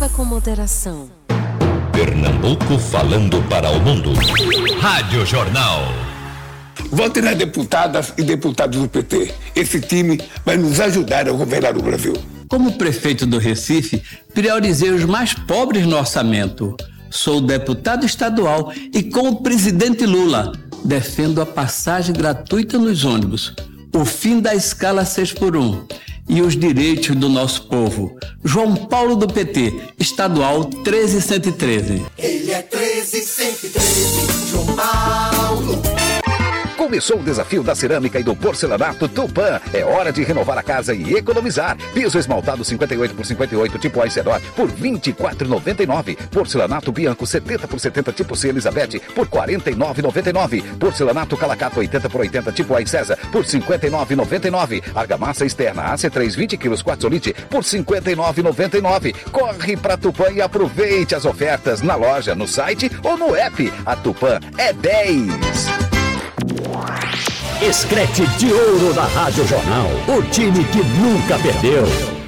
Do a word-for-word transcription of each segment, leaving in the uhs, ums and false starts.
Beba com moderação. Pernambuco falando para o mundo. Rádio Jornal. Vote nas deputadas e deputados do P T. Esse time vai nos ajudar a governar o Brasil. Como prefeito do Recife, priorizei os mais pobres no orçamento. Sou deputado estadual e, com o presidente Lula, defendo a passagem gratuita nos ônibus, o fim da escala seis por um e os direitos do nosso povo. João Paulo do P T, estadual treze cento e treze. Ele é treze cento e treze, João Paulo. Começou o desafio da cerâmica e do porcelanato Tupã. É hora de renovar a casa e economizar. Piso esmaltado cinquenta e oito por cinquenta e oito tipo Aicedor por vinte e quatro reais e noventa e nove centavos. Porcelanato Bianco setenta por setenta tipo C Elizabeth por quarenta e nove reais e noventa e nove centavos. Porcelanato Calacato oitenta por oitenta tipo Ai César por cinquenta e nove reais e noventa e nove centavos. Argamassa externa A C três vinte quilos Quartzolite por cinquenta e nove reais e noventa e nove centavos. Corre pra Tupã e aproveite as ofertas na loja, no site ou no app. A Tupã é dez. Escrete de ouro da Rádio Jornal. O time que nunca perdeu.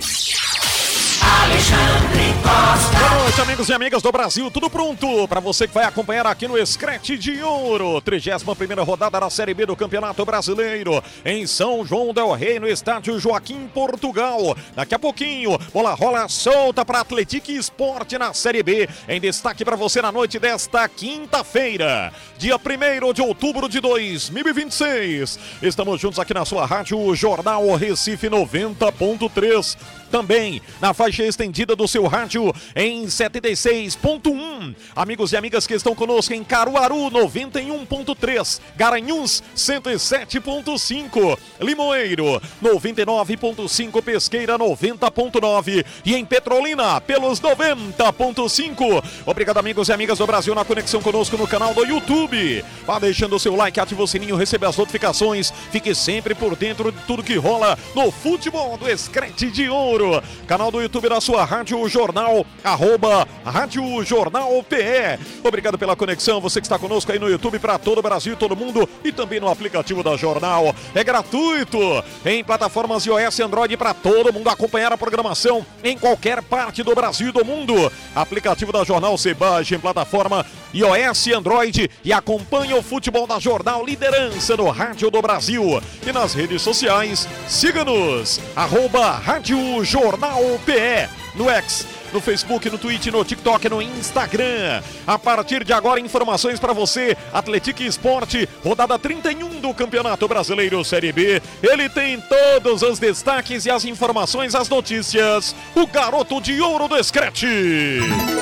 Alexandre Costa. Boa noite, amigos e amigas do Brasil. Tudo pronto para você que vai acompanhar aqui no Escrete de Ouro. trigésima primeira rodada da Série B do Campeonato Brasileiro. Em São João del Rei, no estádio Joaquim Portugal. Daqui a pouquinho, bola rola solta para Atlético Esporte na Série B. Em destaque para você na noite desta quinta-feira, dia primeiro de outubro de dois mil e vinte e seis. Estamos juntos aqui na sua rádio Jornal Recife noventa ponto três. Também na faixa estendida do seu rádio em setenta e seis ponto um. Amigos e amigas que estão conosco em Caruaru, noventa e um ponto três. Garanhuns, cento e sete ponto cinco. Limoeiro, noventa e nove ponto cinco. Pesqueira, noventa ponto nove. E em Petrolina, pelos noventa ponto cinco. Obrigado, amigos e amigas do Brasil, na conexão conosco no canal do YouTube. Vá deixando o seu like, ative o sininho, receba as notificações. Fique sempre por dentro de tudo que rola no futebol do Escrete de Ouro. Canal do YouTube da sua Rádio Jornal, arroba Rádio Jornal P E. Obrigado pela conexão, você que está conosco aí no YouTube para todo o Brasil e todo mundo, e também no aplicativo da Jornal. É gratuito em plataformas iOS e Android para todo mundo acompanhar a programação em qualquer parte do Brasil e do mundo. Aplicativo da Jornal, você baixa em plataforma iOS e Android e acompanha o futebol da Jornal, liderança no Rádio do Brasil. E nas redes sociais, siga-nos, arroba Rádio Jornal P E, no X, no Facebook, no Twitch, no TikTok, no Instagram. A partir de agora, informações para você. Atlético Esporte, rodada trinta e um do Campeonato Brasileiro Série B. Ele tem todos os destaques e as informações, as notícias. O garoto de ouro do Escrete.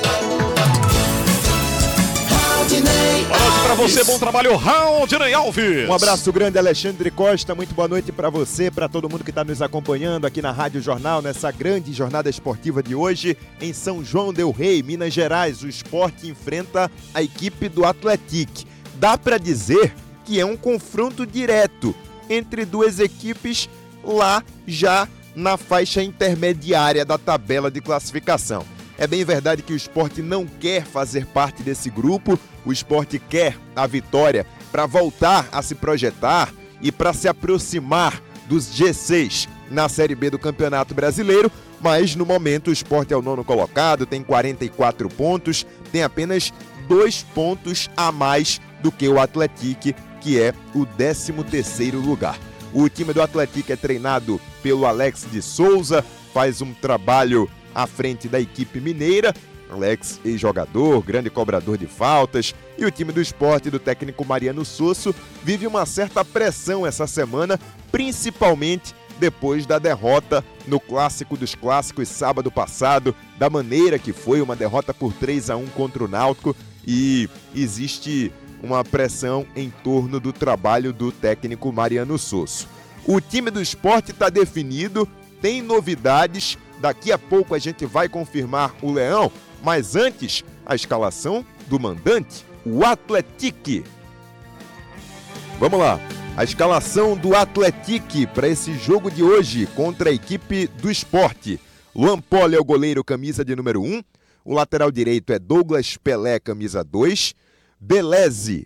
Boa noite pra você, bom trabalho, Raudinei Alves. Um abraço grande, Alexandre Costa, muito boa noite pra você, pra todo mundo que tá nos acompanhando aqui na Rádio Jornal, nessa grande jornada esportiva de hoje, em São João del Rei, Minas Gerais. O Sport enfrenta a equipe do Atlético. Dá pra dizer que é um confronto direto entre duas equipes lá já na faixa intermediária da tabela de classificação. É bem verdade que o Sport não quer fazer parte desse grupo, o Sport quer a vitória para voltar a se projetar e para se aproximar dos G seis na Série B do Campeonato Brasileiro, mas no momento o Sport é o nono colocado, tem quarenta e quatro pontos, tem apenas dois pontos a mais do que o Atlético, que é o décimo terceiro lugar. O time do Atlético é treinado pelo Alex de Souza, faz um trabalho à frente da equipe mineira. Alex, ex-jogador, grande cobrador de faltas, e o time do Sport do técnico Mariano Sosso vive uma certa pressão essa semana, principalmente depois da derrota no Clássico dos Clássicos sábado passado, da maneira que foi, uma derrota por três a um contra o Náutico, e existe uma pressão em torno do trabalho do técnico Mariano Sosso. O time do Sport está definido, tem novidades. Daqui a pouco a gente vai confirmar o Leão, mas antes, a escalação do mandante, o Atlético. Vamos lá, a escalação do Atlético para esse jogo de hoje contra a equipe do Sport. Luan Poli é o goleiro, camisa de número um. O lateral direito é Douglas Pelé, camisa dois. Beleze